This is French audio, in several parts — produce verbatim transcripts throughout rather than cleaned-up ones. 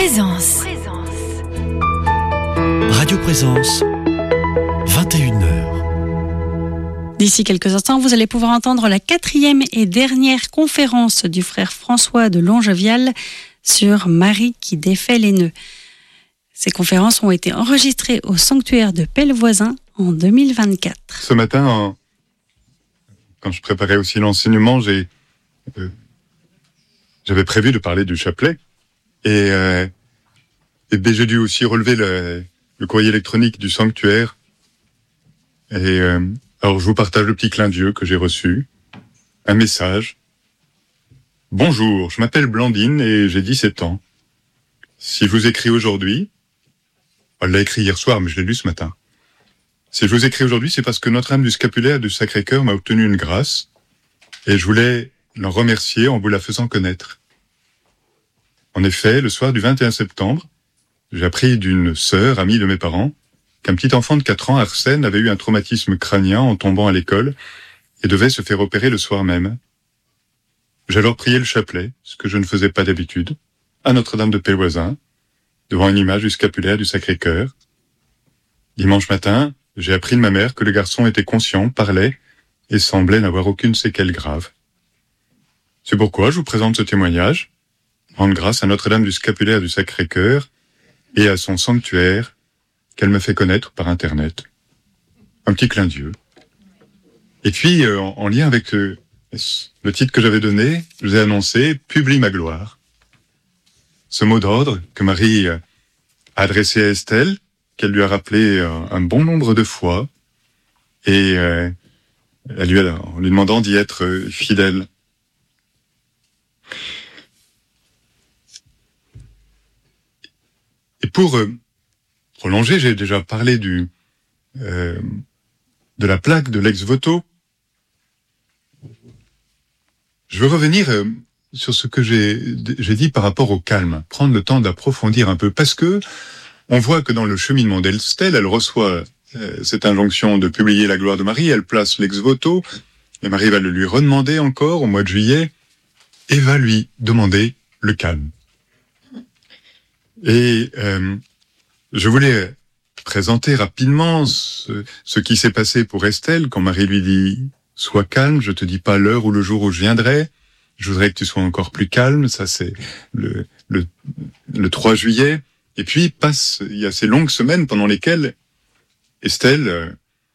Présence. Radio Présence, vingt et une heures. D'ici quelques instants, vous allez pouvoir entendre la quatrième et dernière conférence du frère François de Longevial sur Marie qui défait les nœuds. Ces conférences ont été enregistrées au sanctuaire de Pellevoisin en deux mille vingt-quatre. Ce matin, en... quand je préparais aussi l'enseignement, j'ai, euh, j'avais prévu de parler du chapelet. Et, euh, et ben, j'ai dû aussi relever le, le courrier électronique du sanctuaire. Et euh, alors, je vous partage le petit clin d'yeux que j'ai reçu. Un message. Bonjour, je m'appelle Blandine et j'ai dix-sept ans. Si je vous écris aujourd'hui, elle l'a écrit hier soir, mais je l'ai lu ce matin. Si je vous écris aujourd'hui, c'est parce que Notre-Dame du Scapulaire du Sacré-Cœur m'a obtenu une grâce et je voulais l'en remercier en vous la faisant connaître. En effet, le soir du vingt et un septembre, j'ai appris d'une sœur, amie de mes parents, qu'un petit enfant de quatre ans, Arsène, avait eu un traumatisme crânien en tombant à l'école et devait se faire opérer le soir même. J'ai alors prié le chapelet, ce que je ne faisais pas d'habitude, à Notre-Dame de Pellevoisin, devant une image du scapulaire du Sacré-Cœur. Dimanche matin, j'ai appris de ma mère que le garçon était conscient, parlait et semblait n'avoir aucune séquelle grave. C'est pourquoi je vous présente ce témoignage, rendre grâce à Notre-Dame du Scapulaire du Sacré-Cœur et à son sanctuaire qu'elle me fait connaître par Internet. Un petit clin d'yeux. Et puis, euh, en, en lien avec euh, le titre que j'avais donné, je vous ai annoncé « Publie ma gloire ». Ce mot d'ordre que Marie a adressé à Estelle, qu'elle lui a rappelé euh, un bon nombre de fois, et euh, elle lui a, en lui demandant d'y être euh, fidèle. Et pour euh, prolonger, j'ai déjà parlé du euh, de la plaque de l'ex-voto. Je veux revenir euh, sur ce que j'ai, j'ai dit par rapport au calme, prendre le temps d'approfondir un peu, parce que on voit que dans le cheminement d'Estelle, elle reçoit euh, cette injonction de publier la gloire de Marie, elle place l'ex-voto, et Marie va le lui redemander encore au mois de juillet, et va lui demander le calme. Et euh, je voulais présenter rapidement ce, ce qui s'est passé pour Estelle quand Marie lui dit « Sois calme, je te dis pas l'heure ou le jour où je viendrai, je voudrais que tu sois encore plus calme », ça c'est le, le, le trois juillet. Et puis passe, il y a ces longues semaines pendant lesquelles Estelle euh,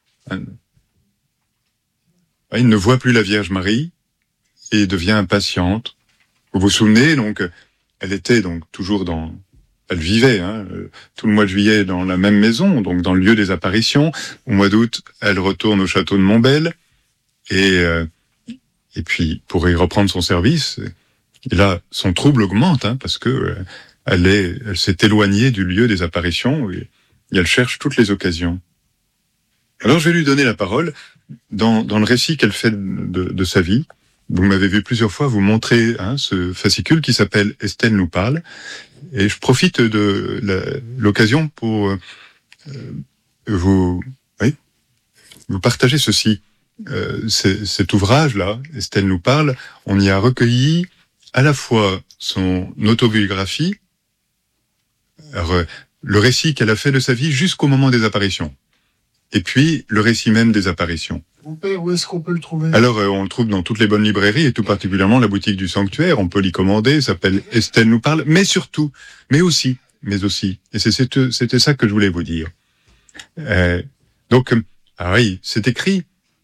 euh, il ne voit plus la Vierge Marie et devient impatiente. Vous vous souvenez, donc elle était donc toujours dans... Elle vivait hein, tout le mois de juillet dans la même maison, donc dans le lieu des apparitions. Au mois d'août, elle retourne au château de Montbel. Et, euh, et puis, pour y reprendre son service, et là, son trouble augmente, hein, parce que euh, elle, est, elle s'est éloignée du lieu des apparitions et, et elle cherche toutes les occasions. Alors, je vais lui donner la parole dans, dans le récit qu'elle fait de, de sa vie. Vous m'avez vu plusieurs fois vous montrer hein, ce fascicule qui s'appelle « Estelle nous parle ». Et je profite de la, l'occasion pour euh, vous, oui, vous partager ceci. Euh, c'est, cet ouvrage-là, « Estelle nous parle », on y a recueilli à la fois son autobiographie, alors, le récit qu'elle a fait de sa vie jusqu'au moment des apparitions, et puis le récit même des apparitions. Où est-ce qu'on peut le trouver ? Alors, euh, on le trouve dans toutes les bonnes librairies, et tout particulièrement la boutique du Sanctuaire. On peut l'y commander, ça s'appelle « Estelle nous parle », mais surtout, mais aussi, mais aussi, et c'est, c'est, c'était ça que je voulais vous dire. Euh, donc, ah oui, c'est écrit.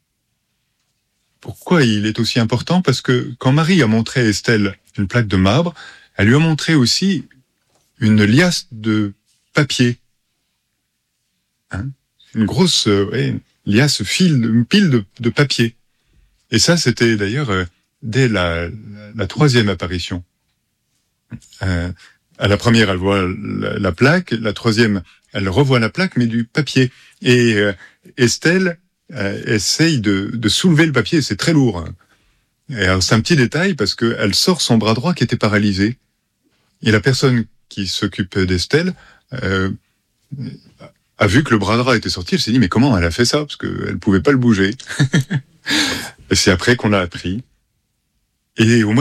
Pourquoi il est aussi important ? Parce que quand Marie a montré à Estelle une plaque de marbre, elle lui a montré aussi une liasse de papier. Hein ? Une grosse... Euh, ouais, liasse, fil, une pile de, de papier. Et ça, c'était d'ailleurs euh, dès la, la, la troisième apparition. Euh, à la première, elle voit la, la plaque. La troisième, elle revoit la plaque, mais du papier. Et euh, Estelle euh, essaye de, de soulever le papier. C'est très lourd. Hein. Et alors, c'est un petit détail parce qu'elle sort son bras droit qui était paralysé. Et la personne qui s'occupe d'Estelle euh, a vu que le bras droit était sorti, elle s'est dit, mais comment elle a fait ça ? Parce qu'elle ne pouvait pas le bouger. Et c'est après qu'on l'a appris. Et au